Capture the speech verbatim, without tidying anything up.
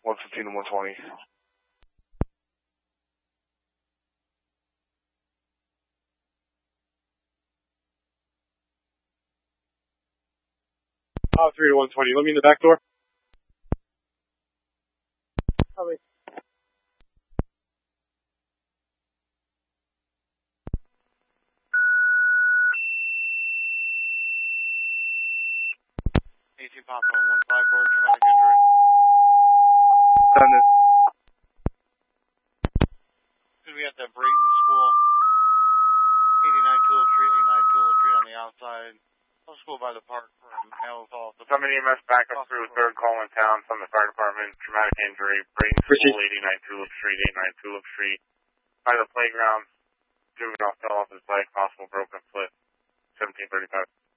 one fifteen and one twenty. Uh, three to one twenty. Let me in the back door. Probably. eighteen Papa, one five four, traumatic injury. Done it. Could be at the Brayton School, eighty-nine Tulip Street, eighty-nine Tulip Street on the outside. School by the park for Hales Hall. Somebody E M S back up through third call in town from the fire department. Traumatic injury. Brayton School, eighty-nine Tulip Street, eighty-nine Tulip Street. By the playground. Juvenile fell off his bike. Possible broken foot. seventeen thirty-five.